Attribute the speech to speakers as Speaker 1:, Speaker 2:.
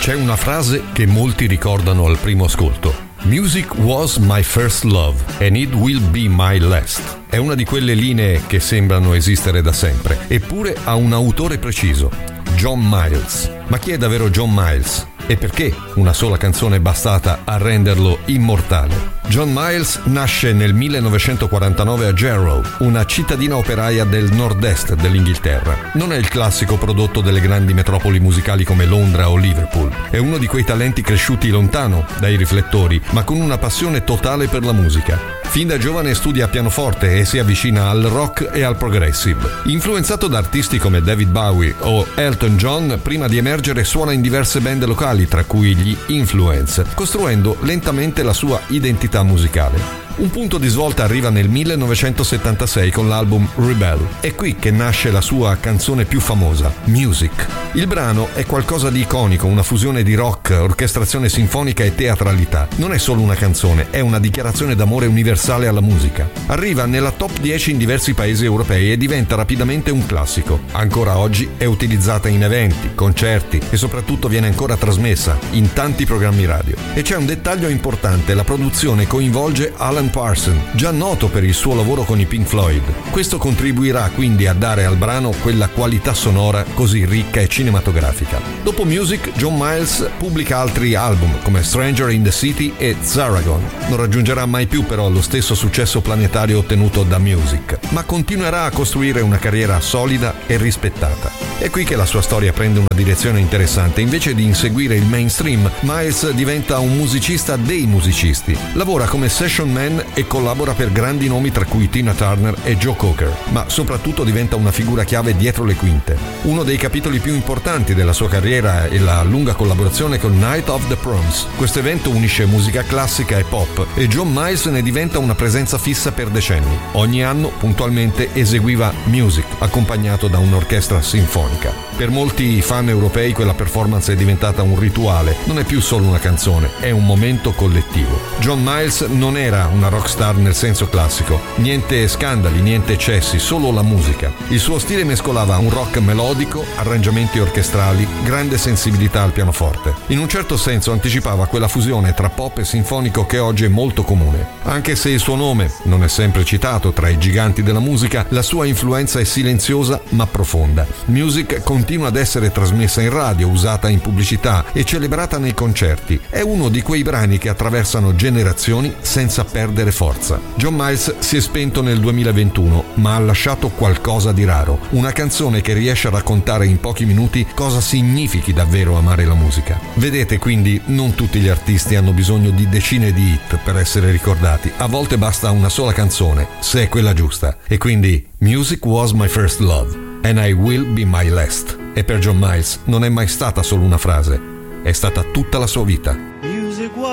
Speaker 1: C'è una frase che molti ricordano al primo ascolto. Music was my first love and it will be my last. È una di quelle linee che sembrano esistere da sempre, eppure ha un autore preciso, John Miles. Ma chi è davvero John Miles? E perché una sola canzone è bastata a renderlo immortale? John Miles nasce nel 1949 a Jarrow, una cittadina operaia del nord-est dell'Inghilterra. Non è il classico prodotto delle grandi metropoli musicali come Londra o Liverpool. È uno di quei talenti cresciuti lontano dai riflettori, ma con una passione totale per la musica. Fin da giovane studia pianoforte e si avvicina al rock e al progressive. Influenzato da artisti come David Bowie o Elton John, prima di emergere suona in diverse band locali, tra cui gli Influence, costruendo lentamente la sua identità musicale. Un punto di svolta arriva nel 1976 con l'album Rebel. È qui che nasce la sua canzone più famosa, Music. Il brano è qualcosa di iconico, una fusione di rock, orchestrazione sinfonica e teatralità. Non è solo una canzone, è una dichiarazione d'amore universale alla musica. Arriva nella top 10 in diversi paesi europei e diventa rapidamente un classico. Ancora oggi è utilizzata in eventi, concerti e soprattutto viene ancora trasmessa in tanti programmi radio. E c'è un dettaglio importante, la produzione coinvolge Alan Parsons, già noto per il suo lavoro con i Pink Floyd. Questo contribuirà quindi a dare al brano quella qualità sonora così ricca e cinematografica. Dopo Music, John Miles pubblica altri album come Stranger in the City e Zaragoza. Non raggiungerà mai più però lo stesso successo planetario ottenuto da Music, ma continuerà a costruire una carriera solida e rispettata. È qui che la sua storia prende una direzione interessante. Invece di inseguire il mainstream, Miles diventa un musicista dei musicisti. Lavora come session man e collabora per grandi nomi tra cui Tina Turner e Joe Cocker, ma soprattutto diventa una figura chiave dietro le quinte. Uno dei capitoli più importanti della sua carriera è la lunga collaborazione con Night of the Proms. Questo evento unisce musica classica e pop e John Miles ne diventa una presenza fissa per decenni. Ogni anno puntualmente eseguiva Music, accompagnato da un'orchestra sinfonica. Per molti fan europei quella performance è diventata un rituale, non è più solo una canzone, è un momento collettivo. John Miles non era una rockstar nel senso classico, niente scandali, niente eccessi, solo la musica. Il suo stile mescolava un rock melodico, arrangiamenti orchestrali, grande sensibilità al pianoforte. In un certo senso anticipava quella fusione tra pop e sinfonico che oggi è molto comune. Anche se il suo nome non è sempre citato tra i giganti della musica, la sua influenza è silenziosa ma profonda. Music continua ad essere trasmessa in radio, usata in pubblicità e celebrata nei concerti. È uno di quei brani che attraversano generazioni senza perdere forza. John Miles si è spento nel 2021, ma ha lasciato qualcosa di raro. Una canzone che riesce a raccontare in pochi minuti cosa significhi davvero amare la musica. Vedete, quindi, non tutti gli artisti hanno bisogno di decine di hit per essere ricordati. A volte basta una sola canzone, se è quella giusta. E quindi, Music was my first love, and I will be my last. E per John Miles non è mai stata solo una frase, è stata tutta la sua vita.